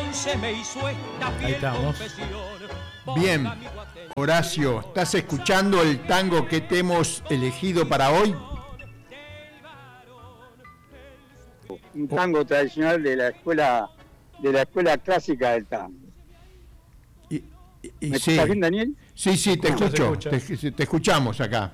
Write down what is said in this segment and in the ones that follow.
se me hizo esta fiel confesión. Bien, Horacio, ¿estás escuchando el tango que te hemos elegido para hoy? Un tango tradicional de la escuela clásica del tango. ¿Me escuchas bien, Daniel? Sí, te escucho, te escuchamos acá.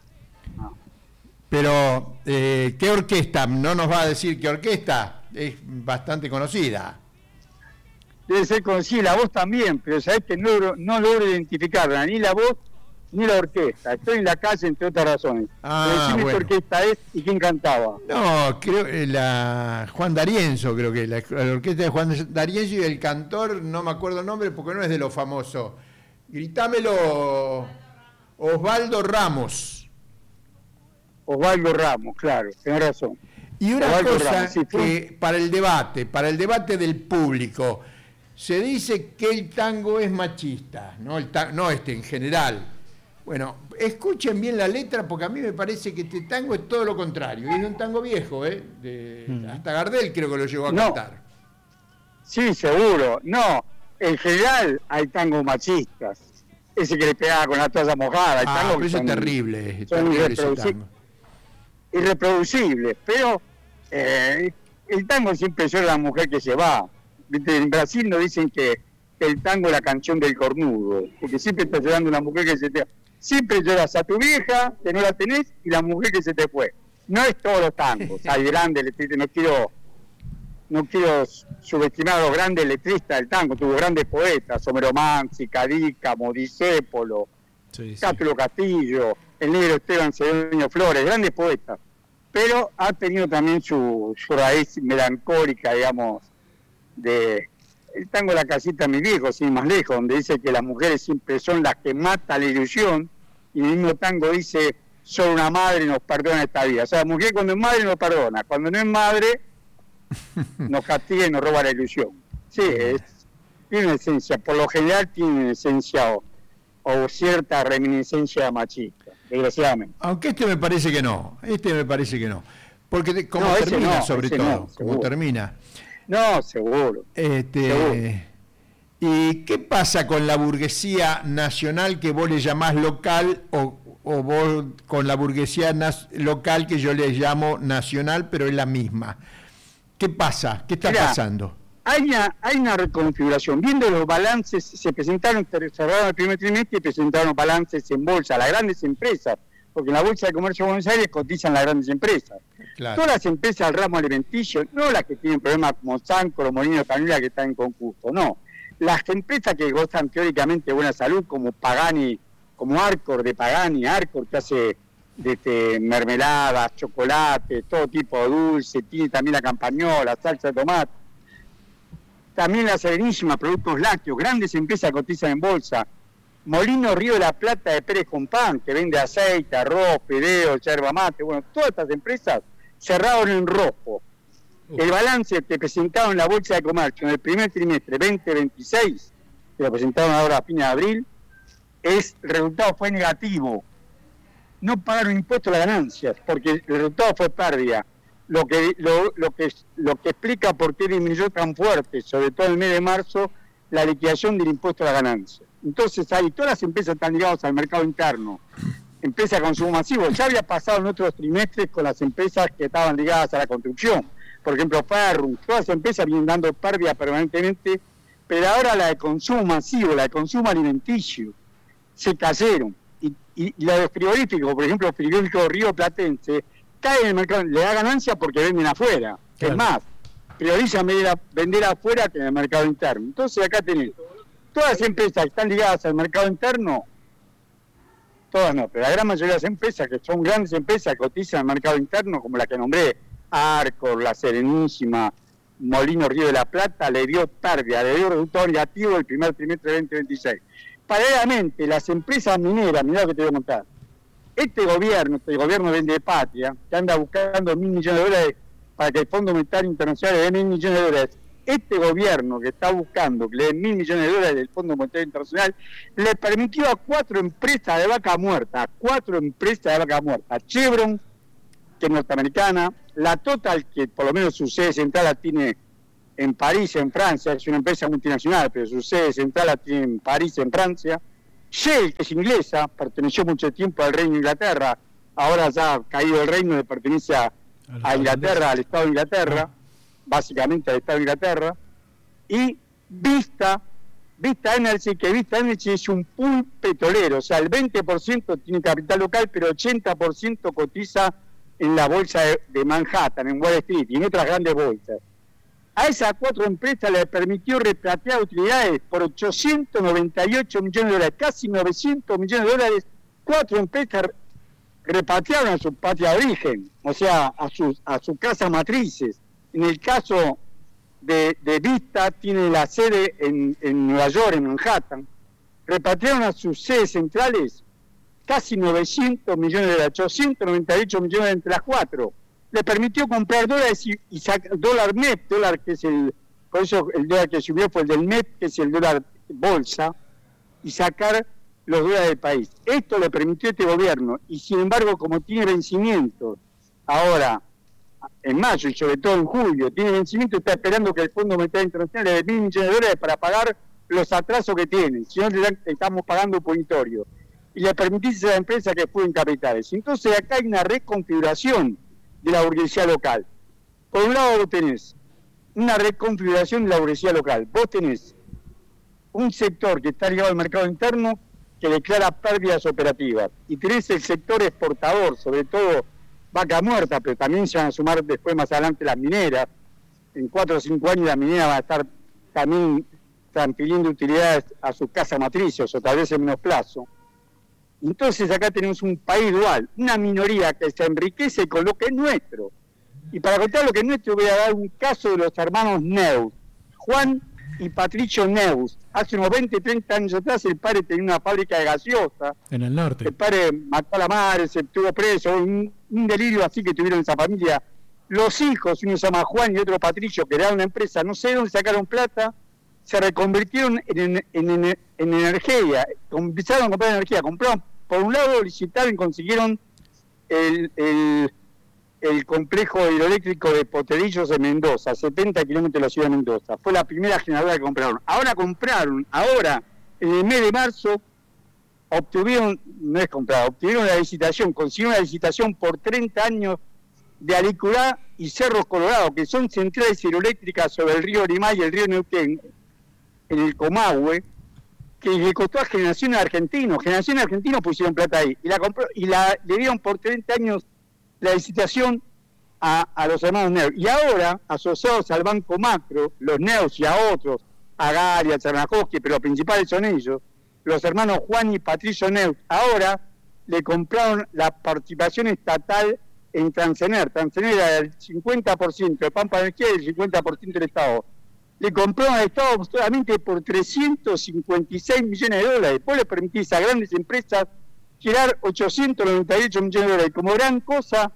Pero, ¿qué orquesta? No nos va a decir qué orquesta, es bastante conocida. Debe ser conocida, la voz también, pero sabés que no logro identificarla, ni la voz ni la orquesta. Estoy en la calle, entre otras razones. Decime qué orquesta es y quién cantaba. No, creo Juan D'Arienzo, creo que la orquesta de Juan D'Arienzo, y el cantor, no me acuerdo el nombre porque no es de lo famoso. Gritámelo, Osvaldo Ramos. Osvaldo Ramos, claro, tenés razón. Y una Osvaldo cosa Ramos, sí, que para el debate del público, se dice que el tango es machista, no en general. Bueno, escuchen bien la letra porque a mí me parece que este tango es todo lo contrario. Y es un tango viejo, hasta Gardel creo que lo llegó a cantar. Sí, seguro. No, en general hay tangos machistas. Ese que le pegaba con la toalla mojada. Pero eso es terrible. Irreproducible. Pero el tango siempre llora a la mujer que se va. En Brasil nos dicen que el tango es la canción del cornudo, porque siempre está llorando una mujer que se te va. Siempre lloras a tu vieja, que no la tenés, y la mujer que se te fue. No es todos los tangos. Hay grandes letristas, no quiero subestimar a los grandes letristas del tango. Tuvo grandes poetas, Homero Manzi, Cadica, Modicépolo, Cátulo Castillo, el negro Esteban Cedeño Flores, grandes poetas. Pero ha tenido también su raíz melancólica, digamos, el tango La casita de mi viejo, sin más lejos, donde dice que las mujeres siempre son las que matan la ilusión, y el mismo tango dice, solo una madre nos perdona esta vida. O sea, la mujer cuando es madre nos perdona, cuando no es madre nos castiga y nos roba la ilusión. Sí, tiene una esencia, por lo general tiene una esencia o cierta reminiscencia machista, desgraciadamente. Aunque me parece que no, porque como termina sobre todo, como termina. No, seguro. Seguro. ¿Y qué pasa con la burguesía nacional que vos le llamás local o vos con la burguesía local que yo le llamo nacional, pero es la misma? ¿Qué pasa? ¿Qué está pasando? Hay una reconfiguración. Viendo los balances, se cerraron el primer trimestre y presentaron balances en bolsa, las grandes empresas, porque en la Bolsa de Comercio de Buenos Aires cotizan las grandes empresas. Claro. Todas las empresas del ramo alimenticio, no las que tienen problemas como Sancor o Molino Canela que están en concurso, no. Las empresas que gozan teóricamente de buena salud, como Pagani, como Arcor de Pagani, Arcor que hace mermeladas, chocolate, todo tipo de dulce, tiene también la campañola, salsa de tomate. También la Serenísima, productos lácteos, grandes empresas cotizan en bolsa. Molino Río de la Plata de Pérez Compán, que vende aceite, arroz, fideos, yerba mate, bueno, todas estas empresas cerraron en rojo. El balance que presentaron en la Bolsa de Comercio en el primer trimestre 2026, que lo presentaron ahora a fines de abril, el resultado fue negativo. No pagaron impuestos a las ganancias, porque el resultado fue pérdida. Lo que explica por qué disminuyó tan fuerte, sobre todo en el mes de marzo, la liquidación del impuesto a la ganancia. Entonces ahí todas las empresas están ligadas al mercado interno, empresas de consumo masivo. Ya había pasado en otros trimestres con las empresas que estaban ligadas a la construcción. Por ejemplo, Ferrum, todas las empresas vienen dando pérdida permanentemente, pero ahora la de consumo masivo, la de consumo alimenticio, se cayeron. Y la de frigorífico, por ejemplo, el frigorífico Río Platense, cae en el mercado, le da ganancia porque venden afuera. Claro. Es más, priorizan vender afuera que en el mercado interno. Entonces acá tenés todas las empresas que están ligadas al mercado interno, todas no, pero la gran mayoría de las empresas que son grandes empresas que cotizan en el mercado interno, como la que nombré, Arcor, La Serenísima, Molino Río de la Plata, le dio pérdida, le dio resultado negativo el primer trimestre de 2026. Paralelamente, las empresas mineras, mirá lo que te voy a contar, este gobierno vende patria, que anda buscando $1.000 millones de dólares para que el Fondo Monetario Internacional le dé $1.000 millones de dólares. Este gobierno que está buscando que le den $1.000 millones de dólares del Fondo Monetario Internacional, le permitió a 4 empresas de vaca muerta, Chevron, que es norteamericana, la Total, que por lo menos su sede central la tiene en París, en Francia, es una empresa multinacional, pero su sede central la tiene en París, en Francia. Shell, que es inglesa, perteneció mucho tiempo al Reino de Inglaterra, ahora ya ha caído el reino, le pertenece a Inglaterra, al Estado de Inglaterra, básicamente al Estado de Inglaterra. Y Vista Energy, que Vista Energy es un pool petrolero, o sea, el 20% tiene capital local, pero 80% cotiza en la bolsa de Manhattan, en Wall Street y en otras grandes bolsas. A esas 4 empresas les permitió repatriar utilidades por 898 millones de dólares, casi 900 millones de dólares. 4 empresas repatriaron a su patria de origen, o sea, a sus casas matrices. En el caso de Vista, tiene la sede en Nueva York, en Manhattan. Repatriaron a sus sedes centrales casi 900 millones de dólares, 898 millones entre las 4. Le permitió comprar dólares y sacar dólar MEP, que es por eso el dólar que subió fue el del MEP, que es el dólar bolsa, y sacar los dólares del país. Esto le permitió este gobierno, y sin embargo, como tiene vencimientos ahora, en mayo y sobre todo en julio, tiene vencimiento, está esperando que el Fondo Monetario Internacional le dé 1.000 millones de dólares para pagar los atrasos que tienen, si no estamos pagando punitorio. Y le permitiste a la empresa que fueron capitales. Entonces acá hay una reconfiguración de la burguesía local. Por un lado vos tenés una reconfiguración de la burguesía local. Vos tenés un sector que está ligado al mercado interno que declara pérdidas operativas. Y tenés el sector exportador, sobre todo vaca muerta, pero también se van a sumar después más adelante las mineras. En 4 o 5 años las mineras van a estar también transfiriendo utilidades a sus casas matrices o tal vez en menos plazo. Entonces acá tenemos un país dual, una minoría que se enriquece con lo que es nuestro. Y para contar lo que es nuestro voy a dar un caso de los hermanos Neus, Juan y Patricio Neus. Hace unos 20, 30 años atrás el padre tenía una fábrica de gaseosa. En el norte. El padre mató a la madre, se estuvo preso, un delirio así que tuvieron esa familia. Los hijos, uno se llama Juan y otro Patricio, que era una empresa, no sé dónde sacaron plata, se reconvirtieron en energía, empezaron a comprar energía, compraron, por un lado licitaron y consiguieron el complejo hidroeléctrico de Potrerillos de Mendoza, 70 kilómetros de la ciudad de Mendoza. Fue la primera generadora que compraron. Ahora, en el mes de marzo, obtuvieron la licitación, consiguieron la licitación por 30 años de Alicurá y Cerros Colorado, que son centrales hidroeléctricas sobre el río Limay y el río Neuquén, en el Comahue, que le costó a Generaciones Argentinos. Generaciones Argentinos pusieron plata ahí y la compró y le dieron por 30 años la licitación a los hermanos Neus. Y ahora, asociados al Banco Macro, los Neus y a otros, a Gari, a Chernakovsky, pero los principales son ellos, los hermanos Juan y Patricio Neus, ahora le compraron la participación estatal en Transener. Transener era el 50% de Pampa Energía y el 50% del Estado. Le compraron al Estado solamente por 356 millones de dólares. Después le permitís a grandes empresas girar 898 millones de dólares. Como gran cosa,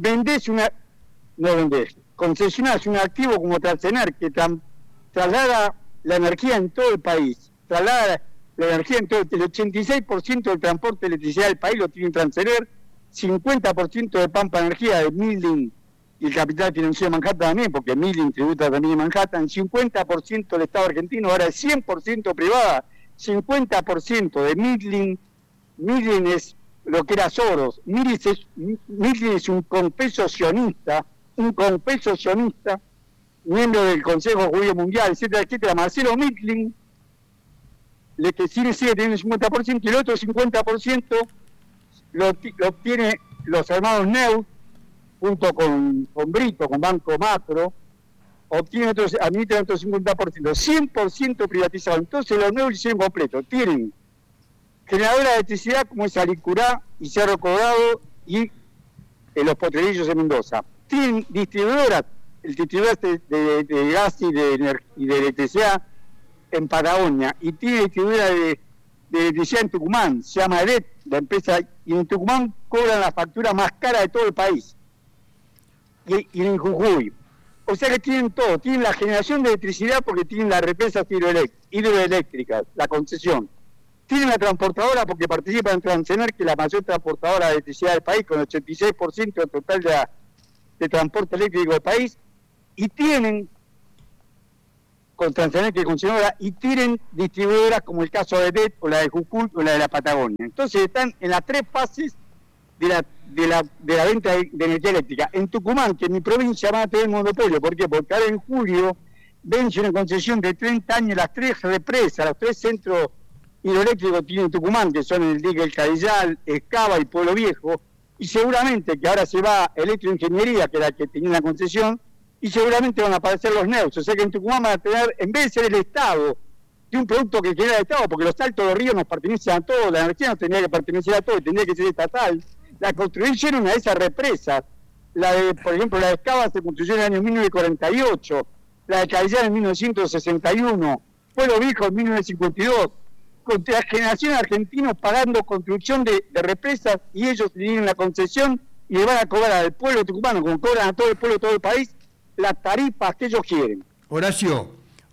concesionás un activo como Transener que traslada la energía en todo el país. Traslada la energía en todo el 86% del transporte de electricidad del país lo tiene Transener, 50% de Pampa Energía, de Midland y el capital financiero de Manhattan también, porque Midland tributa también en Manhattan, 50% del Estado argentino, ahora es 100% privada, 50% de Midland. Midland es lo que era Soros. Midland es un compeso sionista, miembro del Consejo Judío Mundial, etcétera, etcétera. Marcelo Midland, que sigue teniendo el 50%, y el otro 50% lo obtiene los hermanos Neus, junto con Brito, con Banco Macro, administran otro 50%, 100% privatizado. Entonces los Neus lo hicieron completo. Tienen generadora de electricidad como es Alicurá y Cerro Colorado y los Potrerillos de Mendoza. Tienen distribuidoras, el distribuidor de gas y de electricidad en Patagonia, y tiene distribuidora de electricidad en Tucumán, se llama EDET, la empresa, y en Tucumán cobran la factura más cara de todo el país. Y en Jujuy. O sea que tienen todo, tienen la generación de electricidad porque tienen las represas hidroeléctricas, la concesión. Tienen la transportadora porque participan en Transener, que es la mayor transportadora de electricidad del país, con el 86% del total de transporte eléctrico del país. Y tienen con Transenergia y con Sonora y tienen distribuidoras como el caso de DET o la de Jujuy o la de la Patagonia. Entonces están en las 3 fases de la venta de energía eléctrica. En Tucumán, que en mi provincia van a tener monopolio. ¿Por qué? Porque ahora en julio vence una concesión de 30 años las 3 represas, los 3 centros hidroeléctricos que tiene Tucumán, que son el dique El Cadillal, Escaba y Pueblo Viejo, y seguramente que ahora se va Electroingeniería, que era la que tenía la concesión, y seguramente van a aparecer los NEUs. O sea que en Tucumán van a tener, en vez de ser el Estado, de un producto que genera el Estado, porque los saltos de los ríos nos pertenecen a todos, la energía nos tendría que pertenecer a todos, tendría que ser estatal, la construyeron una de esas represas. Por ejemplo, la de Escaba se construyó en el año 1948, la de Cadillal en 1961, Pueblo Viejo en 1952, con la generación de argentinos pagando construcción de represas, y ellos tienen la concesión y le van a cobrar al pueblo tucumano, como cobran a todo el pueblo de todo el país, las tarifas que ellos quieren. Horacio,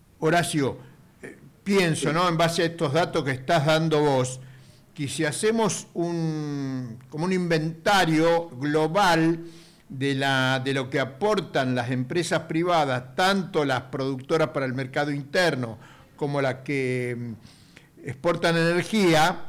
pienso, ¿no?, en base a estos datos que estás dando vos, que si hacemos como un inventario global de lo que aportan las empresas privadas, tanto las productoras para el mercado interno como las que exportan energía,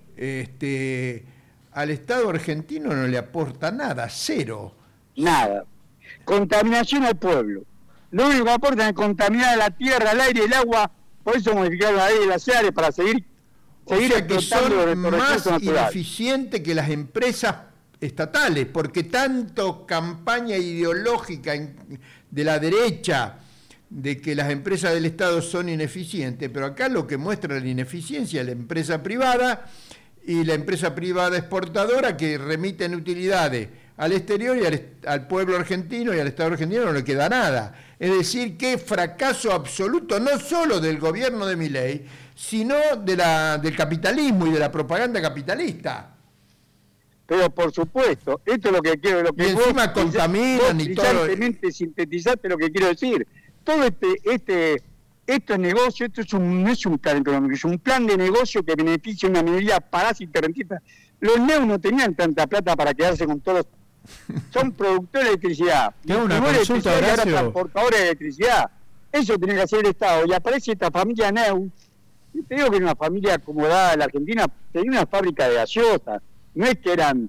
al Estado argentino no le aporta nada, cero. Nada. Contaminación al pueblo. Lo único que aportan es contaminar la tierra, el aire, el agua. Por eso modificaron la ley de glaciares para seguir que son más naturales. ineficientes que las empresas estatales, porque tanto campaña ideológica de la derecha de que las empresas del Estado son ineficientes, pero acá lo que muestra la ineficiencia es la empresa privada, y la empresa privada exportadora que remiten utilidades al exterior, y al pueblo argentino y al Estado argentino no le queda nada. Es decir, que fracaso absoluto, no solo del gobierno de Milei, sino del capitalismo y de la propaganda capitalista. Pero por supuesto, esto es lo que quiero, y encima contaminan y todo. Sintetizaste lo que quiero decir. Todo este negocio, no es un plan económico, es un plan de negocio que beneficia a una minoría parásita, rentista. Los NEU no tenían tanta plata para quedarse con todos. Son productores de electricidad. Tengo una consulta, Horacio. Transportadores de electricidad. Eso tenía que hacer el Estado. Y aparece esta familia NEU. Yo te digo que era una familia acomodada en la Argentina, tenía una fábrica de gaseosa. No es que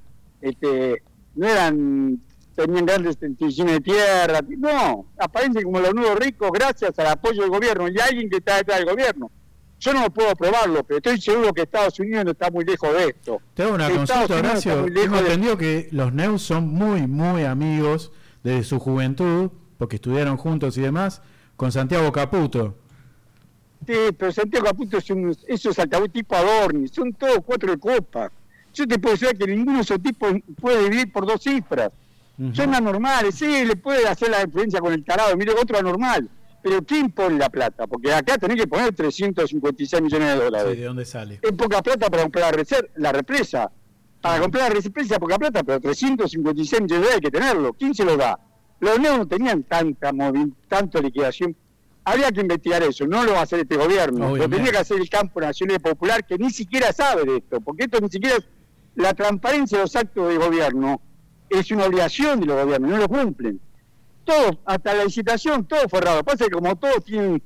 tenían grandes extensiones de tierra, no, aparecen como los nuevos ricos gracias al apoyo del gobierno y alguien que está detrás del gobierno. Yo no puedo probarlo, pero estoy seguro que Estados Unidos no está muy lejos de esto. Tengo una consulta, Horacio. Tengo entendido que los NEU son muy, muy amigos desde su juventud, porque estudiaron juntos y demás, con Santiago Caputo. Sí, pero Santiago Caputo esos alcahuetes tipo Adorni, son todos 4 de copa. Yo te puedo decir que ninguno de esos tipos puede vivir por 2 cifras. Son anormales, sí, le puede hacer la influencia con el tarado, mire, otro anormal. Pero ¿quién pone la plata? Porque acá tenés que poner 356 millones de dólares. Sí, ¿de dónde sale? Es poca plata para comprar la represa. Para comprar la represa es poca plata, pero 356 millones de dólares hay que tenerlo. ¿Quién se lo da? Los NEO no tenían tanta liquidación. Había que investigar eso, no lo va a hacer este gobierno. Lo tenía que hacer el campo nacional y popular, que ni siquiera sabe de esto, porque esto ni siquiera es la transparencia de los actos de gobierno. Es una obligación de los gobiernos, no lo cumplen. Todo, hasta la licitación, todo fue errado. Pasa que como todos tienen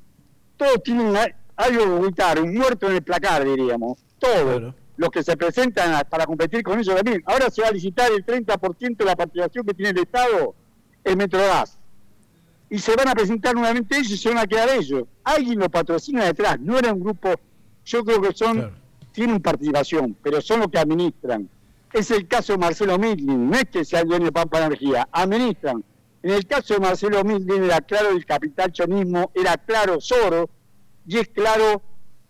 algo que ocultar, un muerto en el placar, diríamos. Todos claro. Los que se presentan para competir con ellos también. Ahora se va a licitar el 30% de la participación que tiene el Estado en Metrogas. Y se van a presentar nuevamente ellos y se van a quedar ellos. Alguien lo patrocina detrás, no era un grupo, yo creo que tienen participación, pero son los que administran. Es el caso de Marcelo Midlin, no es que sea el dueño de Pampa Energía, administran. En el caso de Marcelo Midlin era claro el capital chonismo, era claro Soros, y es claro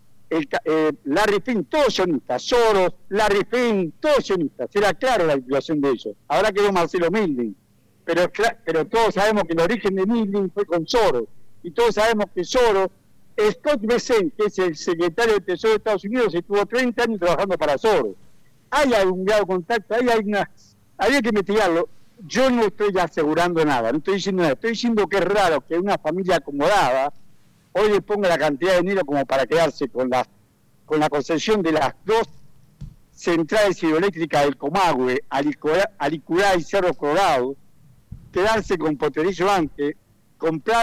Larry Fink, todos sionistas, Soros, Larry Fink, todos sionistas, era claro la vinculación de ellos. Ahora quedó Marcelo Midlin, pero todos sabemos que el origen de Midlin fue con Soros, y todos sabemos que Soros, Scott Bessent, que es el secretario de Tesoro de Estados Unidos, estuvo 30 años trabajando para Soros. Hay algún grado de contacto, había que investigarlo. Yo no estoy asegurando nada, no estoy diciendo nada, estoy diciendo que es raro que una familia acomodada hoy le ponga la cantidad de dinero como para quedarse con la concesión de las 2 centrales hidroeléctricas del Comahue, Alicurá y Cerro Colorado, quedarse con Potrerillo antes, comprar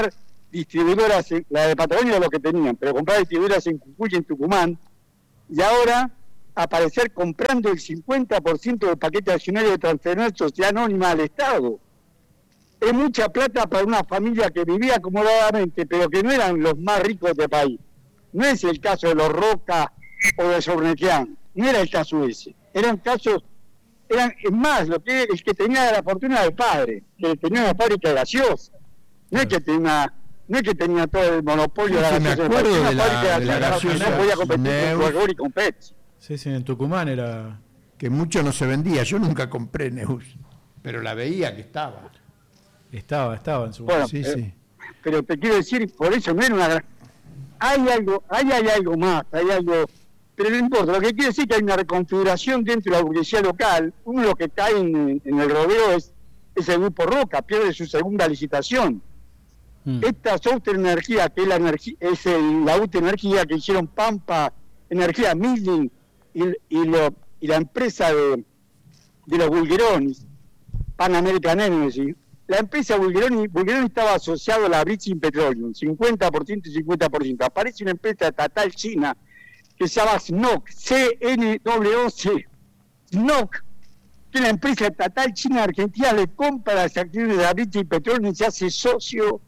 distribuidoras, la de Patagonia era lo que tenían, pero comprar distribuidoras en Jujuy y en Tucumán, y ahora aparecer comprando el 50% del paquete accionario de Transferencia Sociedad Anónima al Estado. Es mucha plata para una familia que vivía acomodadamente, pero que no eran los más ricos del país. No es el caso de los Roca o de Sornequian, no era el caso ese. Eran casos, es más, el que tenía la fortuna del padre, que tenía una fábrica de gaseosa. No es que tenía todo el monopolio de la gaseosa. Me acuerdo de la gaseosa. No podía competir con Coca-Cola y con Pepsi. Sí, en Tucumán era... Que mucho no se vendía. Yo nunca compré Neus, pero la veía que estaba. Estaba en su momento. Bueno, sí. Pero te quiero decir, por eso no era una gran... Hay algo más, pero no importa. Lo que quiere decir que hay una reconfiguración dentro de la burguesía local. Uno de los que cae en el rodeo es el grupo Roca, pierde su segunda licitación. Esta Southern Energía, que es la UTE Energía que hicieron Pampa Energía, Midland y la empresa de los Bulgeronis, Pan American Energy. La empresa Bulgeroni estaba asociada a la British Petroleum, 50% y 50%. Aparece una empresa estatal china que se llama SNOC, C-N-W-C, SNOC, que la empresa estatal china argentina le compra las acciones de la British Petroleum y se hace socio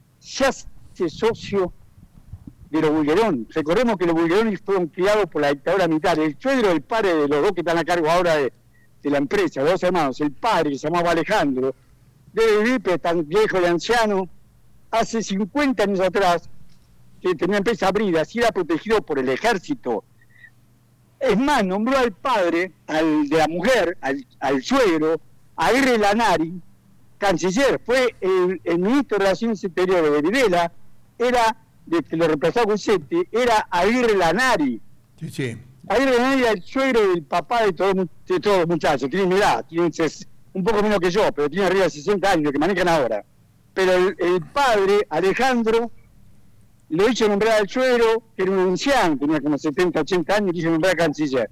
de los Bulgeroni. Recordemos que los Bulgeroni fueron criados por la dictadura militar. El suegro del padre de los dos que están a cargo ahora de la empresa, los dos hermanos, el padre que se llamaba Alejandro, debe vivir, pero tan viejo y anciano, hace 50 años atrás, que tenía empresa abrida, y era protegido por el ejército. Es más, nombró al padre, al de la mujer, al suegro, a R. Lanari, canciller. Fue el ministro de Relaciones Exteriores de Videla, era, de que lo reemplazó Gusetti, era Aguirre Lanari. Sí. Aguirre Lanari era el suegro del papá de todos los muchachos, tiene mi edad, tiene un poco menos que yo, pero tiene arriba de 60 años, que manejan ahora. Pero el padre, Alejandro, lo hizo nombrar al suegro, que era un anciano, tenía como 70, 80 años, y hizo nombrar canciller.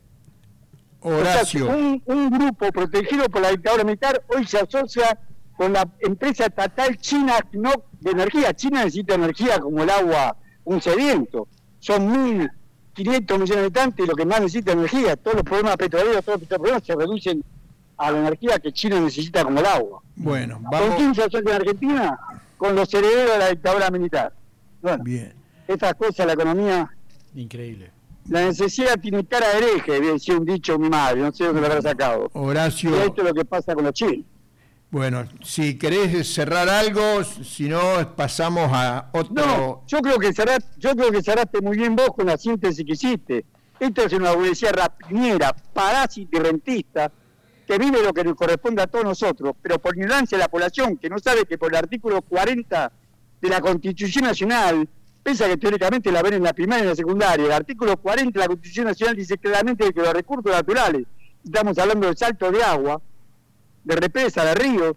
Horacio. O sea, un grupo protegido por la dictadura militar hoy se asocia con la empresa estatal china de energía. China necesita energía como el agua, un sediento. Son 1.500 millones de habitantes y lo que más necesita es energía. Todos los problemas petroleros, todos los problemas se reducen a la energía que China necesita como el agua. Bueno, vamos. ¿Con quién se asocia en Argentina? Con los herederos de la dictadura militar. Bueno, bien. Estas cosas, la economía... Increíble. La necesidad tiene cara de hereje, debe decir un dicho mi madre, no sé dónde lo habrá sacado. Horacio. Y esto es lo que pasa con los chinos. Bueno, si querés cerrar algo, si no, pasamos a otro... No, yo creo que cerraste muy bien vos con la síntesis que hiciste. Esto es una burguesía rapiniera, parásita y rentista, que vive lo que nos corresponde a todos nosotros, pero por ignorancia de la población, que no sabe que por el artículo 40 de la Constitución Nacional, pese a que teóricamente la ven en la primaria y en la secundaria, el artículo 40 de la Constitución Nacional dice claramente que los recursos naturales, estamos hablando del salto de agua, de represa, de ríos,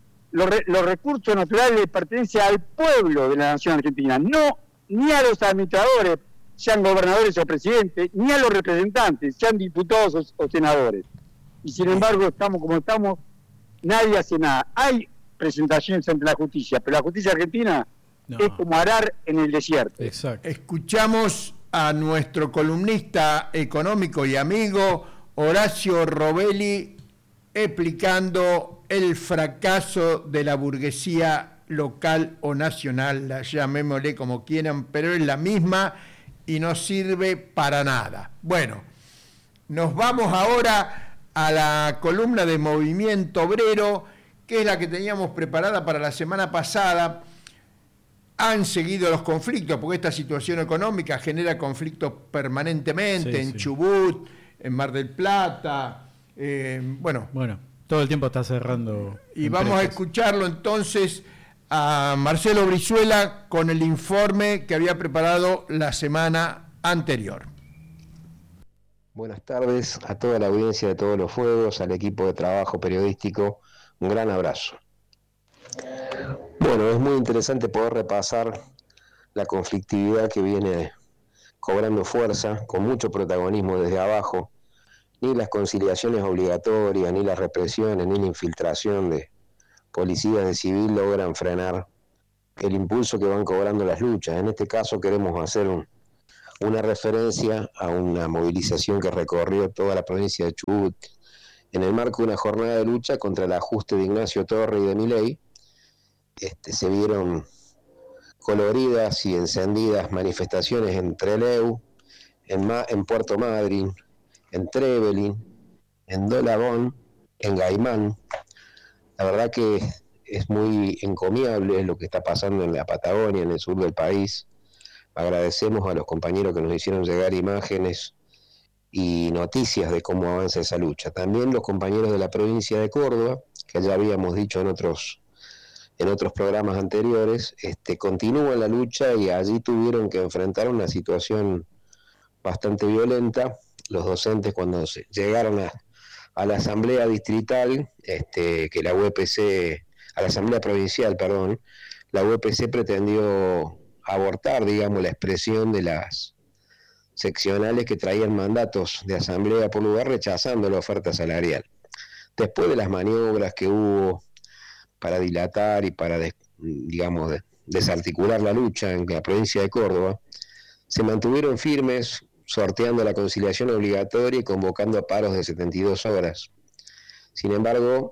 los recursos naturales le pertenecen al pueblo de la nación argentina, no ni a los administradores, sean gobernadores o presidentes, ni a los representantes, sean diputados o senadores. Y sin embargo, estamos como estamos, nadie hace nada. Hay presentaciones ante la justicia, pero la justicia argentina es como arar en el desierto. Exacto. Escuchamos a nuestro columnista económico y amigo Horacio Robelli explicando el fracaso de la burguesía local o nacional, llamémosle como quieran, pero es la misma y no sirve para nada. Bueno, nos vamos ahora a la columna de Movimiento Obrero, que es la que teníamos preparada para la semana pasada. Han seguido los conflictos, porque esta situación económica genera conflictos permanentemente en Chubut, en Mar del Plata, bueno, todo el tiempo está cerrando. Y empresas. vamos a escucharlo entonces a Marcelo Brizuela con el informe que había preparado la semana anterior. Buenas tardes a toda la audiencia de Todos los Fuegos, al equipo de trabajo periodístico, un gran abrazo. Bueno, es muy interesante poder repasar la conflictividad que viene cobrando fuerza, con mucho protagonismo desde abajo. Ni las conciliaciones obligatorias, ni las represiones, ni la infiltración de policías de civil logran frenar el impulso que van cobrando las luchas. En este caso queremos hacer una referencia a una movilización que recorrió toda la provincia de Chubut en el marco de una jornada de lucha contra el ajuste de Ignacio Torre y de Milei. Se vieron coloridas y encendidas manifestaciones en Trelew, en Puerto Madryn, en Trevelin, en Dolabón, en Gaimán. La verdad que es muy encomiable lo que está pasando en la Patagonia, en el sur del país. Agradecemos a los compañeros que nos hicieron llegar imágenes y noticias de cómo avanza esa lucha. También los compañeros de la provincia de Córdoba, que ya habíamos dicho en otros programas anteriores, continúan la lucha y allí tuvieron que enfrentar una situación bastante violenta. Los docentes, cuando llegaron a la asamblea distrital, que la UPC, a la asamblea provincial, perdón, la UPC pretendió abortar, digamos, la expresión de las seccionales que traían mandatos de asamblea por lugar, rechazando la oferta salarial. Después de las maniobras que hubo para dilatar y para, desarticular la lucha en la provincia de Córdoba, se mantuvieron firmes, sorteando la conciliación obligatoria y convocando a paros de 72 horas. Sin embargo,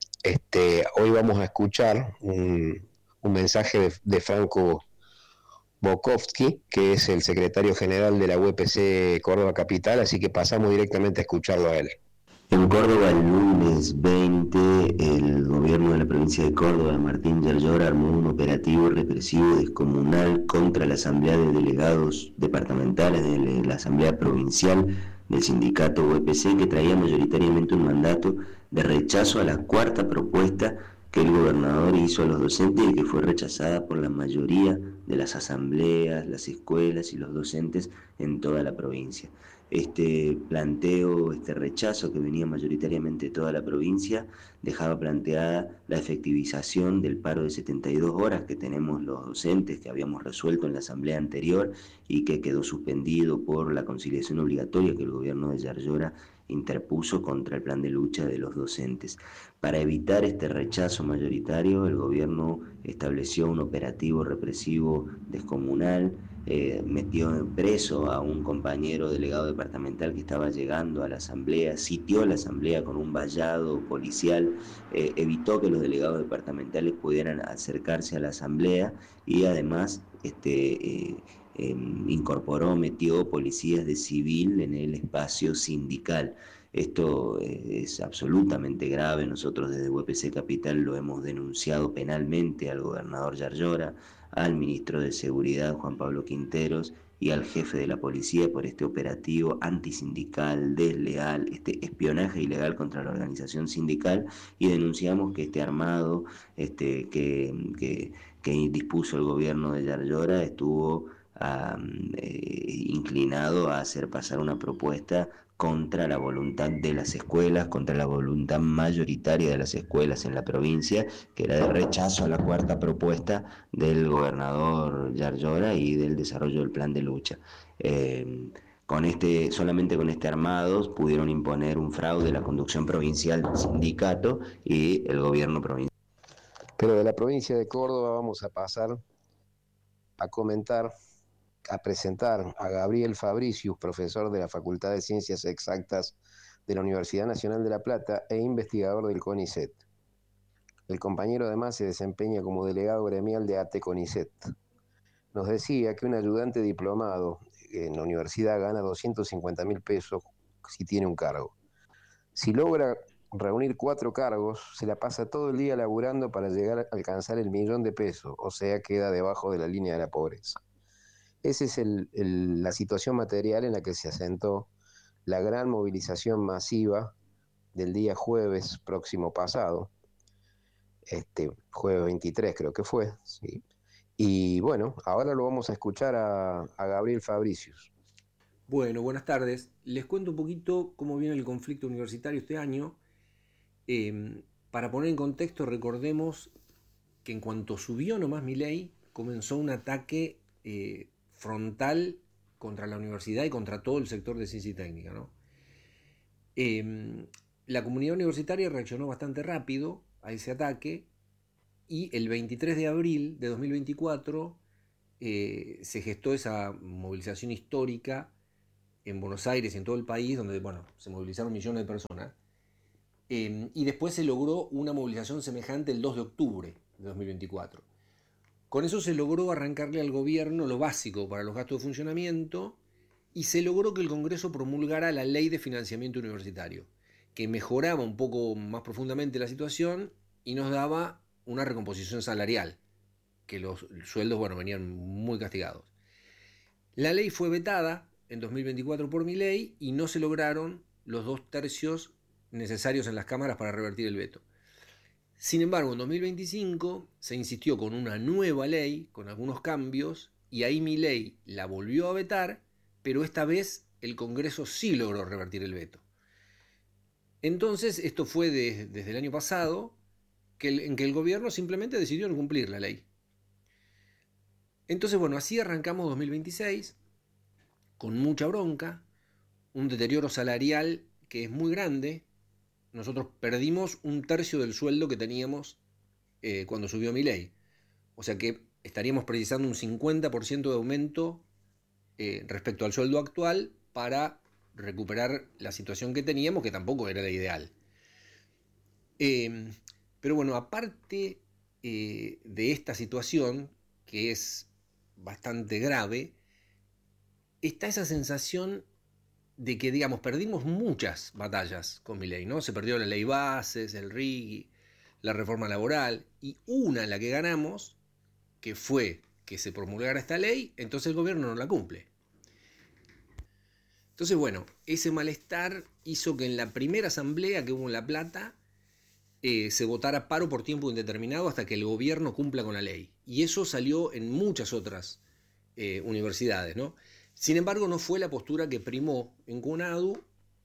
hoy vamos a escuchar un mensaje de Franco Bokovsky, que es el secretario general de la UPC Córdoba Capital, así que pasamos directamente a escucharlo a él. En Córdoba, el lunes 20, el gobierno de la provincia de Córdoba, Martín Yarlora, armó un operativo represivo descomunal contra la Asamblea de Delegados Departamentales de la Asamblea Provincial del sindicato UPC, que traía mayoritariamente un mandato de rechazo a la cuarta propuesta que el gobernador hizo a los docentes y que fue rechazada por la mayoría de las asambleas, las escuelas y los docentes en toda la provincia. Este planteo, este rechazo que venía mayoritariamente de toda la provincia, dejaba planteada la efectivización del paro de 72 horas que tenemos los docentes, que habíamos resuelto en la asamblea anterior y que quedó suspendido por la conciliación obligatoria que el gobierno de Yarlora interpuso contra el plan de lucha de los docentes. Para evitar este rechazo mayoritario, el gobierno estableció un operativo represivo descomunal, metió preso a un compañero delegado departamental que estaba llegando a la asamblea, sitió la asamblea con un vallado policial, evitó que los delegados departamentales pudieran acercarse a la asamblea y además metió policías de civil en el espacio sindical. Esto es absolutamente grave. Nosotros desde UPC Capital lo hemos denunciado penalmente al gobernador Yarlora, al ministro de Seguridad Juan Pablo Quinteros y al jefe de la policía por este operativo antisindical, desleal, este espionaje ilegal contra la organización sindical, y denunciamos que este armado que dispuso el gobierno de Yarlora estuvo inclinado a hacer pasar una propuesta contra la voluntad de las escuelas, contra la voluntad mayoritaria de las escuelas en la provincia, que era de rechazo a la cuarta propuesta del gobernador Yarlora y del desarrollo del plan de lucha. Solamente con este armado pudieron imponer un fraude a la conducción provincial del sindicato y el gobierno provincial. Pero de la provincia de Córdoba vamos a pasar a presentar a Gabriel Fabricius, profesor de la Facultad de Ciencias Exactas de la Universidad Nacional de La Plata e investigador del CONICET. El compañero además se desempeña como delegado gremial de ATE CONICET. Nos decía que un ayudante diplomado en la universidad gana 250.000 pesos si tiene un cargo. Si logra reunir 4 cargos, se la pasa todo el día laburando para llegar a alcanzar el 1.000.000 de pesos, o sea, queda debajo de la línea de la pobreza. Esa es la situación material en la que se asentó la gran movilización masiva del día jueves próximo pasado, jueves 23 creo que fue, ¿sí? Y bueno, ahora lo vamos a escuchar a Gabriel Fabricius. Bueno, buenas tardes. Les cuento un poquito cómo viene el conflicto universitario este año. Para poner en contexto, recordemos que en cuanto subió nomás Milei, comenzó un ataque frontal contra la universidad y contra todo el sector de ciencia y técnica, ¿no? La comunidad universitaria reaccionó bastante rápido a ese ataque y el 23 de abril de 2024 se gestó esa movilización histórica en Buenos Aires y en todo el país, donde bueno, se movilizaron millones de personas. Y después se logró una movilización semejante el 2 de octubre de 2024. Con eso se logró arrancarle al gobierno lo básico para los gastos de funcionamiento y se logró que el Congreso promulgara la Ley de Financiamiento Universitario, que mejoraba un poco más profundamente la situación y nos daba una recomposición salarial, que los sueldos bueno, venían muy castigados. La ley fue vetada en 2024 por Milei y no se lograron los 2/3 necesarios en las cámaras para revertir el veto. Sin embargo, en 2025 se insistió con una nueva ley, con algunos cambios, y ahí Milei la volvió a vetar, pero esta vez el Congreso sí logró revertir el veto. Entonces, esto fue desde el año pasado, en que el gobierno simplemente decidió no cumplir la ley. Entonces, bueno, así arrancamos 2026, con mucha bronca, un deterioro salarial que es muy grande. Nosotros perdimos 1/3 del sueldo que teníamos cuando subió Milei. O sea que estaríamos precisando un 50% de aumento respecto al sueldo actual para recuperar la situación que teníamos, que tampoco era la ideal. Pero bueno, aparte de esta situación, que es bastante grave, está esa sensación de que, digamos, perdimos muchas batallas con Milei, ¿no? Se perdió la ley bases, el RIGI, la reforma laboral, y una en la que ganamos, que fue que se promulgara esta ley, entonces el gobierno no la cumple. Entonces, bueno, ese malestar hizo que en la primera asamblea que hubo en La Plata se votara paro por tiempo indeterminado hasta que el gobierno cumpla con la ley. Y eso salió en muchas otras universidades, ¿no? Sin embargo, no fue la postura que primó en CUNADU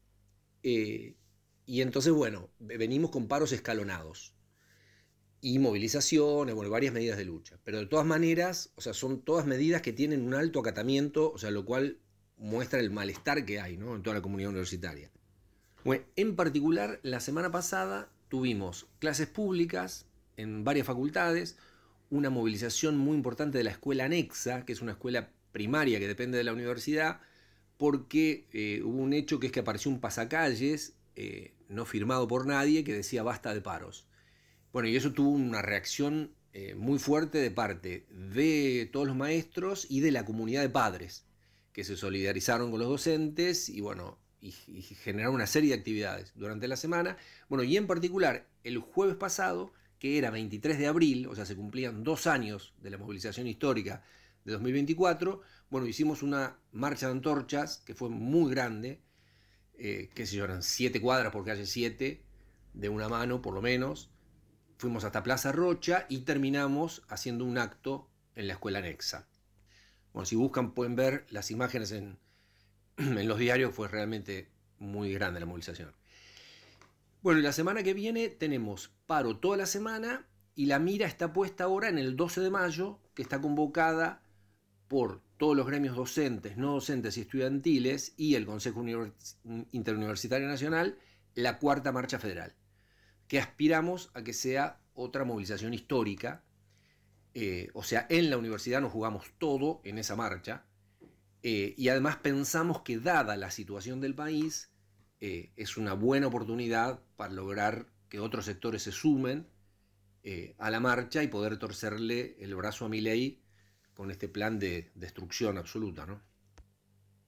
y entonces, bueno, venimos con paros escalonados y movilizaciones, bueno, varias medidas de lucha. Pero de todas maneras, o sea, son todas medidas que tienen un alto acatamiento, o sea, lo cual muestra el malestar que hay, ¿no?, en toda la comunidad universitaria. Bueno, en particular, la semana pasada tuvimos clases públicas en varias facultades, una movilización muy importante de la escuela anexa, que es una escuela primaria que depende de la universidad, porque hubo un hecho que es que apareció un pasacalles no firmado por nadie que decía basta de paros. Bueno, y eso tuvo una reacción muy fuerte de parte de todos los maestros y de la comunidad de padres, que se solidarizaron con los docentes y bueno, y generaron una serie de actividades durante la semana. Bueno, y en particular el jueves pasado, que era 23 de abril, o sea, se cumplían 2 años de la movilización histórica de 2024, bueno, hicimos una marcha de antorchas que fue muy grande, qué sé yo, eran 7 cuadras por calle 7, de una mano por lo menos. Fuimos hasta Plaza Rocha y terminamos haciendo un acto en la escuela anexa. Bueno, si buscan pueden ver las imágenes en los diarios, fue realmente muy grande la movilización. Bueno, y la semana que viene tenemos paro toda la semana y la mira está puesta ahora en el 12 de mayo, que está convocada por todos los gremios docentes, no docentes y estudiantiles y el Consejo Interuniversitario Nacional, la 4ª Marcha Federal, que aspiramos a que sea otra movilización histórica. O sea, en la universidad nos jugamos todo en esa marcha y además pensamos que dada la situación del país es una buena oportunidad para lograr que otros sectores se sumen a la marcha y poder torcerle el brazo a Milei con este plan de destrucción absoluta, ¿no?